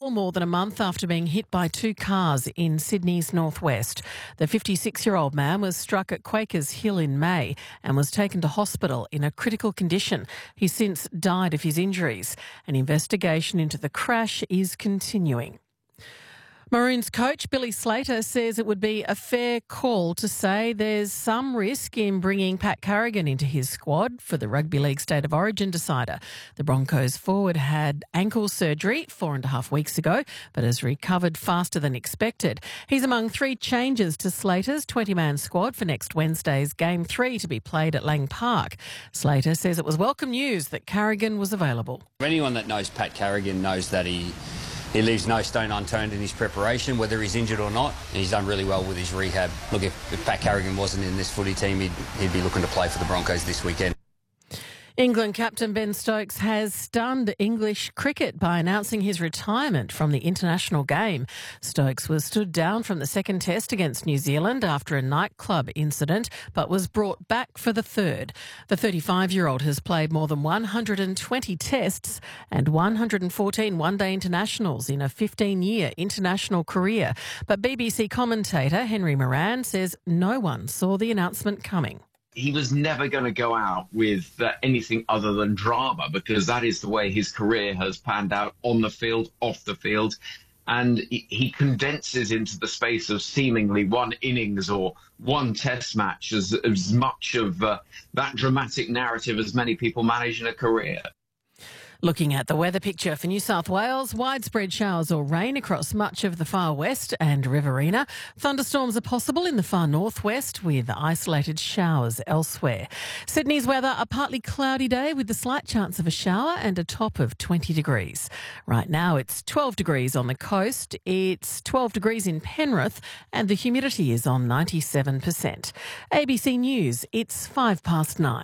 hospital more than a month after being hit by two cars in Sydney's northwest. The 56-year-old man was struck at Quakers Hill in May and was taken to hospital in a critical condition. He's since died of his injuries. An investigation into the crash is continuing. Maroons coach Billy Slater says it would be a fair call to say there's some risk in bringing Pat Carrigan into his squad for the Rugby League State of Origin decider. The Broncos forward had ankle surgery 4.5 weeks ago, but has recovered faster than expected. He's among three changes to Slater's 20-man squad for next Wednesday's Game 3 to be played at Lang Park. Slater says it was welcome news that Carrigan was available. Anyone that knows Pat Carrigan knows that he leaves no stone unturned in his preparation, whether he's injured or not. And he's done really well with his rehab. Look, if Pat Carrigan wasn't in this footy team, he'd be looking to play for the Broncos this weekend. England captain Ben Stokes has stunned English cricket by announcing his retirement from the international game. Stokes was stood down from the second test against New Zealand after a nightclub incident, but was brought back for the third. The 35-year-old has played more than 120 tests and 114 one-day internationals in a 15-year international career. But BBC commentator Henry Moran says no one saw the announcement coming. He was never going to go out with anything other than drama, because that is the way his career has panned out on the field, off the field. And he condenses into the space of seemingly one innings or one test match as much of that dramatic narrative as many people manage in a career. Looking at the weather picture for New South Wales, widespread showers or rain across much of the far west and Riverina. Thunderstorms are possible in the far northwest with isolated showers elsewhere. Sydney's weather, a partly cloudy day with the slight chance of a shower and a top of 20 degrees. Right now it's 12 degrees on the coast, it's 12 degrees in Penrith and the humidity is on 97%. ABC News, it's 9:05.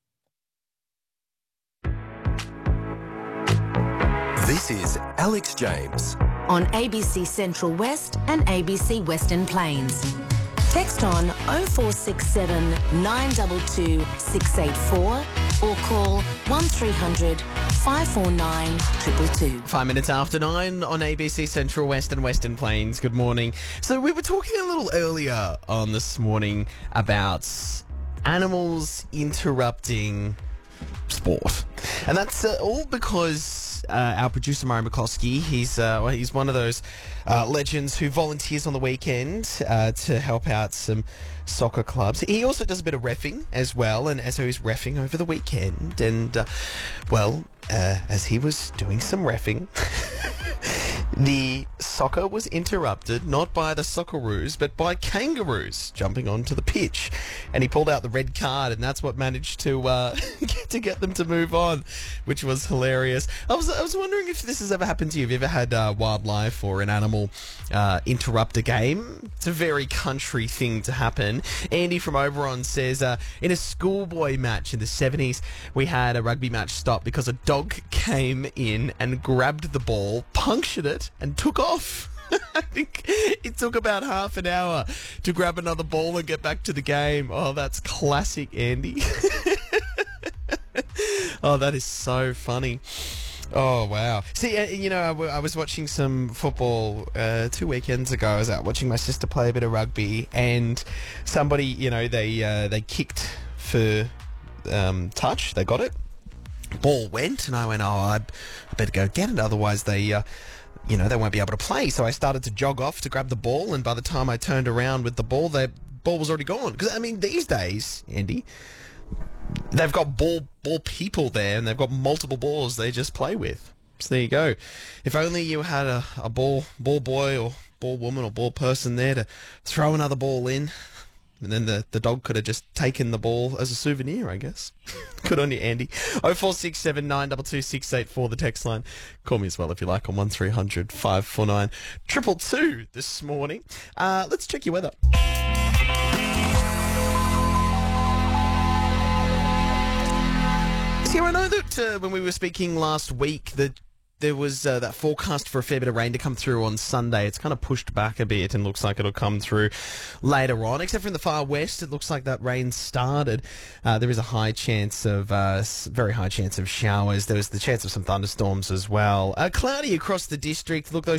This is Alex James on ABC Central West and ABC Western Plains. Text on 0467 922 684 or call 1300 549 222. 5 minutes after 9 on ABC Central West and Western Plains. Good morning. So we were talking a little earlier on this morning about animals interrupting sport. And that's all because our producer, Murray McCloskey, he's one of those legends who volunteers on the weekend to help out some soccer clubs. He also does a bit of reffing as well, and so he's reffing over the weekend. And, as he was doing some reffing, the soccer was interrupted, not by the Socceroos, but by kangaroos jumping onto the pitch. And he pulled out the red card, and that's what managed to get them to move on, which was hilarious. I was wondering if this has ever happened to you. Have you ever had wildlife or an animal interrupt a game? It's a very country thing to happen. Andy from Oberon says, in a schoolboy match in the 70s, we had a rugby match stop because a dog came in and grabbed the ball, punctured it, and took off. I think it took about half an hour to grab another ball and get back to the game. Oh, that's classic, Andy. Oh, that is so funny. Oh, wow. See, I was watching some football 2 weekends ago. I was out watching my sister play a bit of rugby, and somebody, they kicked for touch. They got it. Ball went, and I went, I better go get it, otherwise they won't be able to play. So I started to jog off to grab the ball, and by the time I turned around with the ball was already gone. Because, these days, Andy, they've got ball people there, and they've got multiple balls they just play with. So there you go. If only you had a ball boy or ball woman or ball person there to throw another ball in. And then the dog could have just taken the ball as a souvenir, I guess. Good on you, Andy. 0467 922 684, the text line. Call me as well if you like on 1300 549 222 this morning. Let's check your weather. See, I know that when we were speaking last week that there was that forecast for a fair bit of rain to come through on Sunday. It's kind of pushed back a bit and looks like it'll come through later on. Except for in the far west, it looks like that rain started. There is a high chance of, very high chance of showers. There was the chance of some thunderstorms as well. Cloudy across the district. Look, those